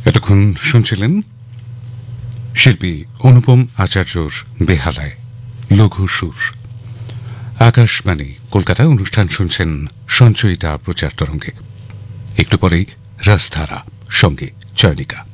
এতক্ষণ শুনছিলেন শিল্পী অনুপম আচার্যর বেহালায় লঘু সুর। আকাশবাণী কলকাতা অনুষ্ঠান শুনছেন সঞ্চয়িতা প্রচার তরঙ্গে। একটু পরেই রাজধারা, সঙ্গে চয়নিকা।